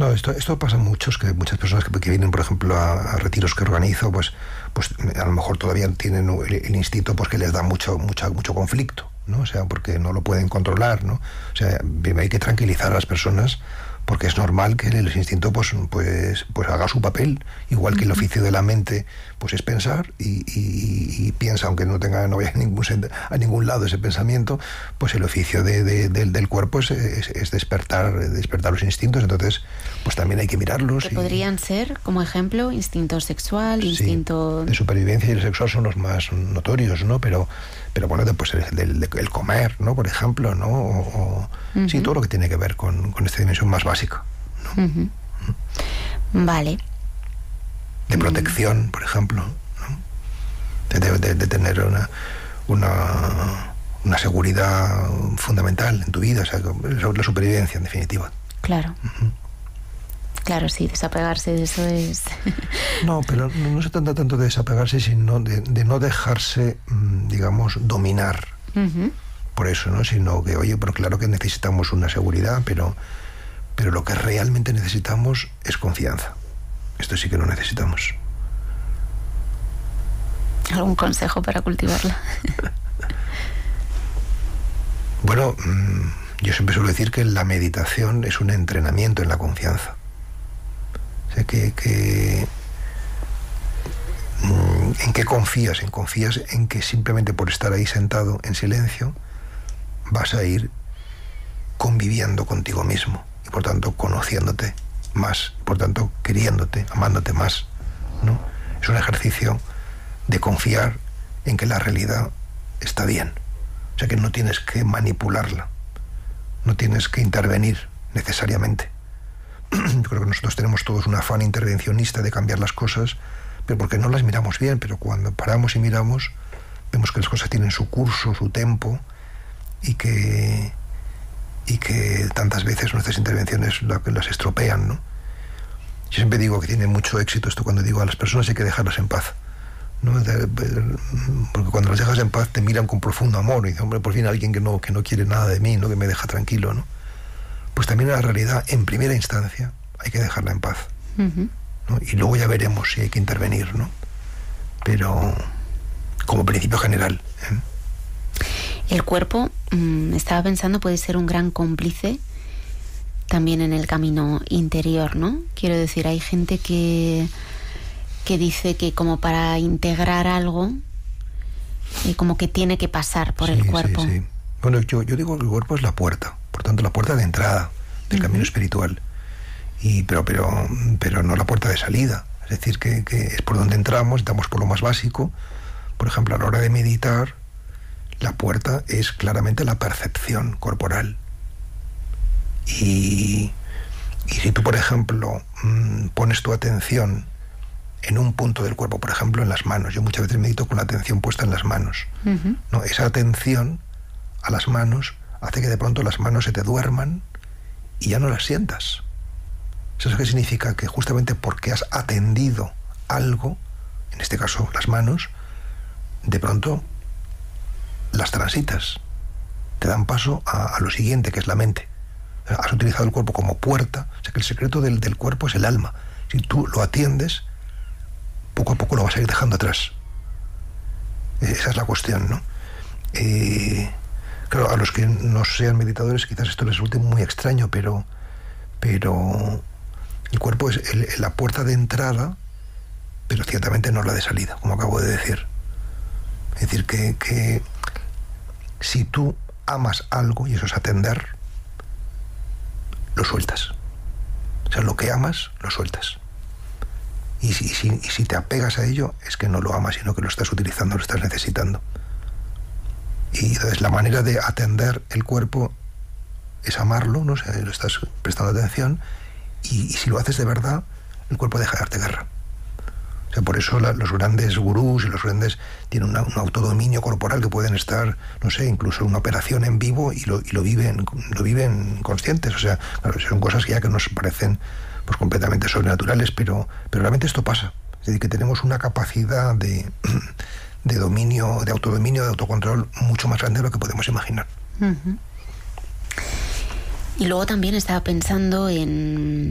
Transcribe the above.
No, esto pasa mucho, es que muchas personas que vienen, por ejemplo, a retiros que organizo, pues a lo mejor todavía tienen el instinto, pues que les da mucho conflicto, ¿no? O sea, porque no lo pueden controlar, ¿no? O sea, hay que tranquilizar a las personas, porque es normal que el instinto pues haga su papel, igual que el oficio de la mente pues es pensar y piensa, aunque no vaya a ningún lado ese pensamiento, pues el oficio del cuerpo es despertar los instintos. Entonces pues también hay que mirarlos. Que podrían ser, como ejemplo, instinto sexual, instinto... Sí, de supervivencia y el sexual son los más notorios, ¿no? Pero bueno, pues el comer, ¿no? Por ejemplo, ¿no? Sí, todo lo que tiene que ver con esta dimensión más básica, ¿no? Vale. De protección, por ejemplo, ¿no? De tener una seguridad fundamental en tu vida, o sea, la supervivencia, en definitiva. Claro. Claro, sí, desapegarse de eso es... No, pero no se trata tanto de desapegarse, sino de no dejarse, digamos, dominar por eso, ¿no? Sino que, oye, pero claro que necesitamos una seguridad, pero lo que realmente necesitamos es confianza. Esto sí que lo necesitamos. ¿Algún consejo para cultivarla? Bueno, yo siempre suelo decir que la meditación es un entrenamiento en la confianza. O sea, ¿en qué confías? Confías en que simplemente por estar ahí sentado en silencio vas a ir conviviendo contigo mismo y por tanto conociéndote más, por tanto queriéndote, amándote más, ¿no? Es un ejercicio de confiar en que la realidad está bien. O sea, que no tienes que manipularla, no tienes que intervenir necesariamente. Yo creo que nosotros tenemos todos un afán intervencionista de cambiar las cosas, pero porque no las miramos bien, pero cuando paramos y miramos, vemos que las cosas tienen su curso, su tempo, y que tantas veces nuestras intervenciones las estropean, ¿no? Yo siempre digo que tiene mucho éxito esto cuando digo a las personas hay que dejarlas en paz, ¿no? Porque cuando las dejas en paz te miran con profundo amor y dicen, hombre, por fin alguien que no quiere nada de mí, ¿no? Que me deja tranquilo, ¿no? Pues también la realidad, en primera instancia, hay que dejarla en paz, ¿no? Y luego ya veremos si hay que intervenir, ¿no? Pero como principio general, ¿eh? El cuerpo, estaba pensando, puede ser un gran cómplice también en el camino interior, ¿no? Quiero decir, hay gente que dice que como para integrar algo, como que tiene que pasar por el cuerpo. Sí. Bueno, yo digo que el cuerpo es la puerta, por tanto la puerta de entrada del camino espiritual, pero no la puerta de salida. Es decir, que es por donde entramos por lo más básico. Por ejemplo, a la hora de meditar, la puerta es claramente la percepción corporal. Y si tú, por ejemplo, pones tu atención en un punto del cuerpo, por ejemplo, en las manos. Yo muchas veces medito con la atención puesta en las manos. ¿No? Esa atención a las manos hace que de pronto las manos se te duerman y ya no las sientas. ¿Eso qué significa? Que justamente porque has atendido algo, en este caso las manos, de pronto las transitas, te dan paso a lo siguiente, que es la mente. Has utilizado el cuerpo como puerta. O sea que el secreto del cuerpo es el alma. Si tú lo atiendes, poco a poco lo vas a ir dejando atrás. Esa es la cuestión, ¿no? Claro, a los que no sean meditadores quizás esto les resulte muy extraño, pero el cuerpo es la puerta de entrada, pero ciertamente no la de salida, como acabo de decir. Es decir, que si tú amas algo, y eso es atender, lo sueltas. O sea, lo que amas, lo sueltas. Y si te apegas a ello, es que no lo amas, sino que lo estás utilizando, lo estás necesitando. Y entonces la manera de atender el cuerpo es amarlo, ¿no? O sea, lo estás prestando atención, y si lo haces de verdad, el cuerpo deja de darte guerra. O sea, por eso los grandes gurús y los grandes tienen un autodominio corporal que pueden estar, no sé, incluso una operación en vivo y lo viven conscientes. O sea, claro, son cosas que ya que nos parecen pues completamente sobrenaturales, pero realmente esto pasa. Es decir, que tenemos una capacidad de dominio, de autodominio, de autocontrol mucho más grande de lo que podemos imaginar. Y luego también estaba pensando en